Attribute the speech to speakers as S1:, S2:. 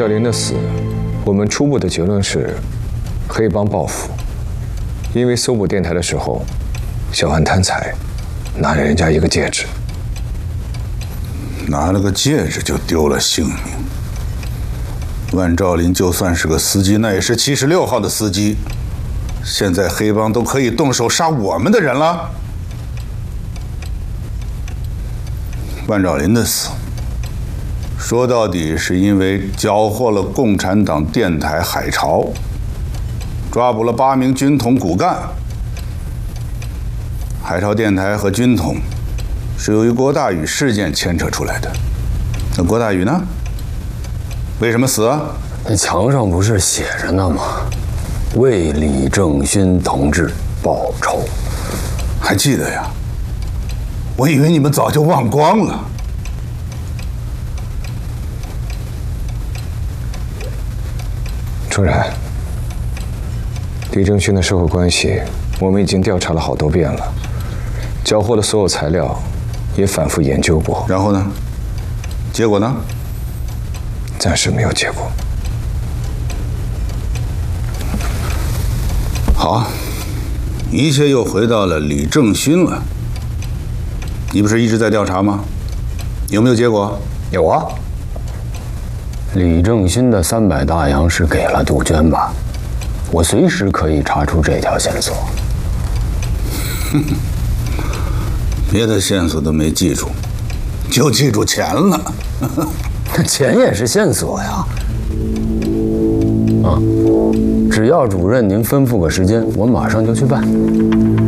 S1: 林的死，我们初步的结论是黑帮报复，因为搜捕电台的时候，小安贪财，拿了人家一个戒指，
S2: 拿了个戒指就丢了性命。万兆林就算是个司机，那也是76号的司机。现在黑帮都可以动手杀我们的人了。万兆林的死，说到底是因为缴获了共产党电台海潮，抓捕了8名军统骨干。海潮电台和军统是由于郭大宇事件牵扯出来的。那郭大宇呢？为什么死啊？
S3: 那墙上不是写着呢吗？为李正勋同志报仇。
S2: 还记得呀？我以为你们早就忘光了。
S1: 朱然，李正勋的社会关系我们已经调查了好多遍了，缴获的所有材料也反复研究过。
S2: 然后呢？结果呢？
S1: 暂时没有结果。
S2: 好，一切又回到了李正勋了。你不是一直在调查吗？有没有结果？
S3: 有啊。李正勋的300大洋是给了杜鹃吧？我随时可以查出这条线索。
S2: 别的线索都没记住，就记住钱了。
S3: 钱也是线索呀。只要主任您吩咐个时间，我马上就去办。